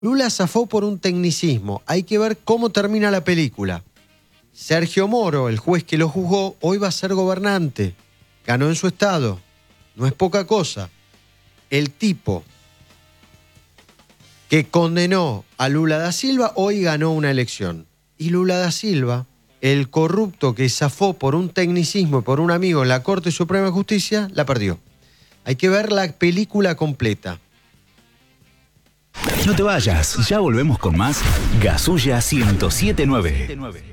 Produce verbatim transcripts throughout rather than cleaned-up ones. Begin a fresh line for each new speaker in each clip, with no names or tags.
Lula zafó por un tecnicismo. Hay que ver cómo termina la película. Sergio Moro, el juez que lo juzgó, hoy va a ser gobernante. Ganó en su estado. No es poca cosa. El tipo que condenó a Lula da Silva hoy ganó una elección. Y Lula da Silva, el corrupto que zafó por un tecnicismo y por un amigo en la Corte Suprema de Justicia, la perdió. Hay que ver la película completa.
No te vayas, ya volvemos con más Gasulla ciento siete punto nueve.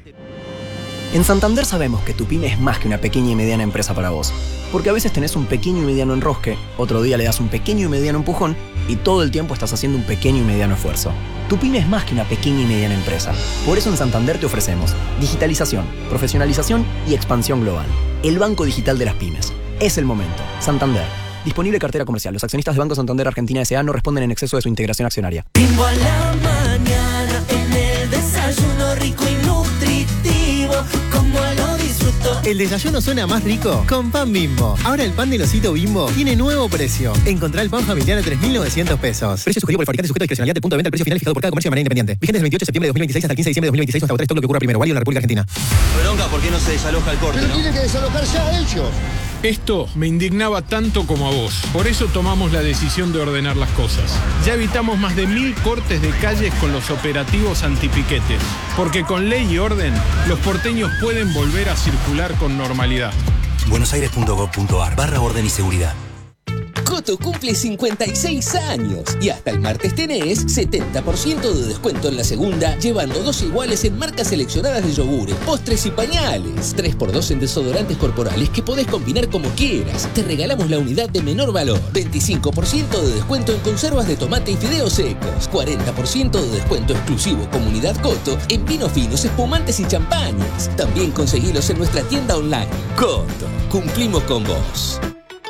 En Santander sabemos que tu pyme es más que una pequeña y mediana empresa para vos. Porque a veces tenés un pequeño y mediano enrosque, otro día le das un pequeño y mediano empujón y todo el tiempo estás haciendo un pequeño y mediano esfuerzo. Tu pyme es más que una pequeña y mediana empresa. Por eso en Santander te ofrecemos digitalización, profesionalización y expansión global. El banco digital de las pymes. Es el momento. Santander. Disponible cartera comercial. Los accionistas de Banco Santander Argentina S A no responden en exceso de su integración accionaria.
Ritmo a la mañana, en el desayuno rico y nutritivo, como lo disfruto.
El desayuno suena más rico con pan Bimbo. Ahora el pan del osito Bimbo tiene nuevo precio. Encontrá el pan familiar a tres mil novecientos pesos. Precio sugerido por el fabricante sujeto a discrecionalidad de punto de venta. El precio final fijado por cada comercio de manera independiente. Vigente del veintiocho de septiembre de dos mil veintiséis hasta el quince de diciembre de dos mil veintiséis hasta agotar stock lo que ocurra primero. Válido en la República Argentina.
Bronca, ¿por qué no se desaloja el corte?
Pero
¿no?
tienen que desalojar ya ellos.
Esto me indignaba tanto como a vos. Por eso tomamos la decisión de ordenar las cosas. Ya evitamos más de mil cortes de calles con los operativos antipiquetes. Porque con ley y orden, los porteños pueden volver a circular con normalidad.
buenosaires punto gov punto ar barra orden y seguridad.
Coto cumple cincuenta y seis años y hasta el martes tenés setenta por ciento de descuento en la segunda, llevando dos iguales en marcas seleccionadas de yogures, postres y pañales. tres por dos en desodorantes corporales que podés combinar como quieras. Te regalamos la unidad de menor valor. veinticinco por ciento de descuento en conservas de tomate y fideos secos. cuarenta por ciento de descuento exclusivo Comunidad Coto en vinos finos, espumantes y champañas. También conseguilos en nuestra tienda online. Coto, cumplimos con vos.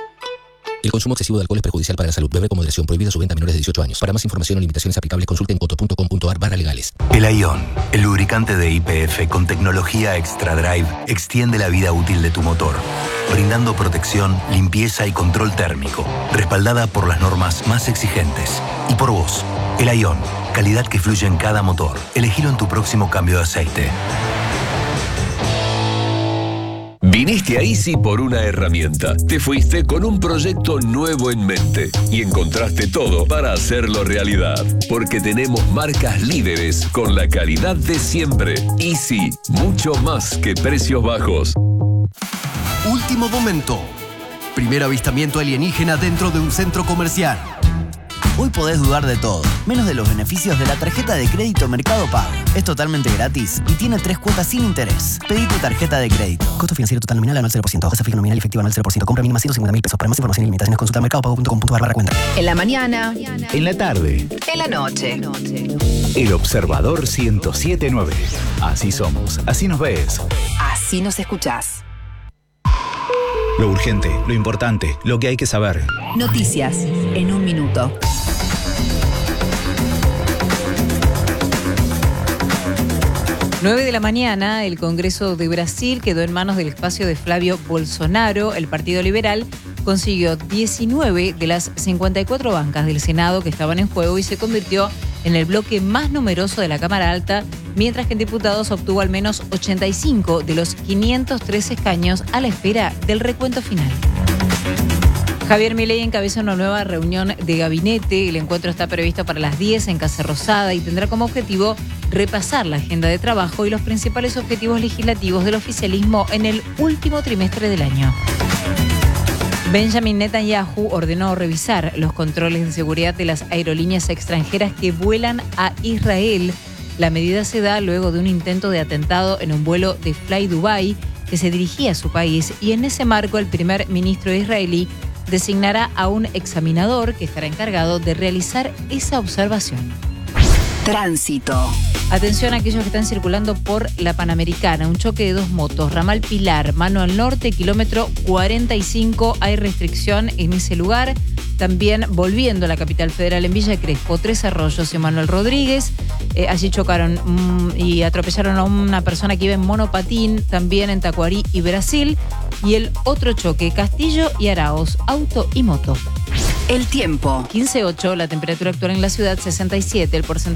El consumo excesivo de alcohol es perjudicial para la salud. Beber con moderación. Prohibida su venta a menores de dieciocho años. Para más información o limitaciones aplicables, consulte en coto punto com punto ar barra legales.
El Aion, el lubricante de Y P F con tecnología Extra Drive, extiende la vida útil de tu motor, brindando protección, limpieza y control térmico, respaldada por las normas más exigentes. Y por vos, el Aion, calidad que fluye en cada motor. Elegilo en tu próximo cambio de aceite.
Viniste a Easy por una herramienta. Te fuiste con un proyecto nuevo en mente y encontraste todo para hacerlo realidad. Porque tenemos marcas líderes con la calidad de siempre. Easy, mucho más que precios bajos.
Último momento. Primer avistamiento alienígena dentro de un centro comercial. Hoy podés dudar de todo, menos de los beneficios de la tarjeta de crédito Mercado Pago. Es totalmente gratis y tiene tres cuotas sin interés. Pedí tu tarjeta de crédito. Costo financiero total nominal anual cero por ciento. Tasa fija nominal y efectiva anual cero por ciento. Compra mínima ciento cincuenta mil pesos. Para más información y limitaciones consulta mercado pago punto com punto ar barra cuenta.
En la mañana.
En la tarde.
En la noche.
El Observador ciento siete punto nueve. Así somos, así nos ves.
Así nos escuchás.
Lo urgente, lo importante, lo que hay que saber.
Noticias en un minuto.
nueve de la mañana, el Congreso de Brasil quedó en manos del espacio de Flavio Bolsonaro. El Partido Liberal consiguió diecinueve de las cincuenta y cuatro bancas del Senado que estaban en juego y se convirtió en el bloque más numeroso de la Cámara Alta, mientras que en diputados obtuvo al menos ochenta y cinco de los quinientos tres escaños a la espera del recuento final. Javier Milei encabeza una nueva reunión de gabinete. El encuentro está previsto para las diez en Casa Rosada y tendrá como objetivo repasar la agenda de trabajo y los principales objetivos legislativos del oficialismo en el último trimestre del año. Benjamin Netanyahu ordenó revisar los controles de seguridad de las aerolíneas extranjeras que vuelan a Israel. La medida se da luego de un intento de atentado en un vuelo de Fly Dubai que se dirigía a su país, y en ese marco el primer ministro israelí designará a un examinador que estará encargado de realizar esa observación.
Tránsito.
Atención a aquellos que están circulando por la Panamericana. Un choque de dos motos. Ramal Pilar, mano al norte, kilómetro cuarenta y cinco. Hay restricción en ese lugar. También volviendo a la capital federal en Villa Crespo, Tres Arroyos y Manuel Rodríguez. Eh, allí chocaron mmm, y atropellaron a una persona que iba en monopatín, también en Tacuarí y Brasil. Y el otro choque, Castillo y Araos, auto y moto.
El tiempo.
quince punto ocho, la temperatura actual en la ciudad sesenta y siete, el porcentaje